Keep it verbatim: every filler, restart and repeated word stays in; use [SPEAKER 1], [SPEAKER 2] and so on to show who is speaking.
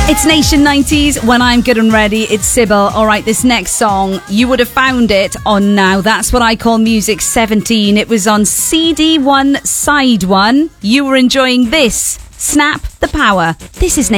[SPEAKER 1] It's Nation nineties, When I'm Good and Ready. It's Sybil. All right, this next song, you would have found it on Now That's What I Call Music seventeen. It was on C D one, Side one. You were enjoying this. Snap the Power. This is Nation.